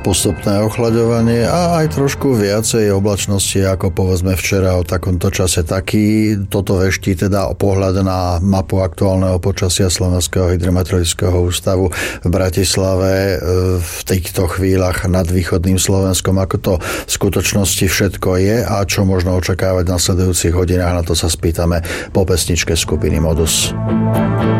postupné ochlaďovanie a aj trošku viacej oblačnosti ako povedzme včera o takomto čase taký. Toto veští teda o pohľad na mapu aktuálneho počasia Slovenského hydrometeorologického ústavu v Bratislave v týchto chvíľach nad východným Slovenskom. Ako to v skutočnosti všetko je a čo možno očakávať v nasledujúcich hodinách, na to sa spýtame po pesničke skupiny Modus.